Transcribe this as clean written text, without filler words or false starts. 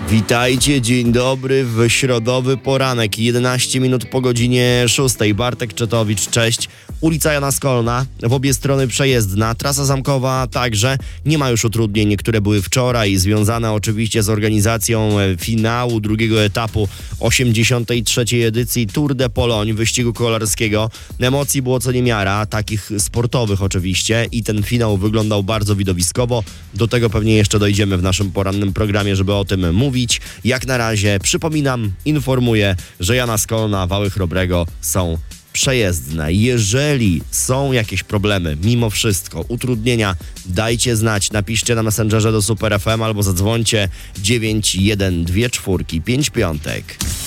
Witajcie, dzień dobry w środowy poranek, 11 minut po godzinie 6. Bartek Czetowicz, cześć. Ulica Jana Skolna, w obie strony przejezdna, trasa zamkowa także, nie ma już utrudnień, które były wczoraj, związane oczywiście z organizacją finału drugiego etapu 83. edycji Tour de Pologne, wyścigu kolarskiego. Emocji było co niemiara, takich sportowych oczywiście, i ten finał wyglądał bardzo widowiskowo. Do tego pewnie jeszcze dojdziemy w naszym porannym programie, żeby o tym mówić. Jak na razie przypominam, informuję, że Jana Skolna, Wały Chrobrego są przejezdne. Jeżeli są jakieś problemy, mimo wszystko, utrudnienia, dajcie znać, napiszcie na Messengerze do Super FM albo zadzwońcie 91245.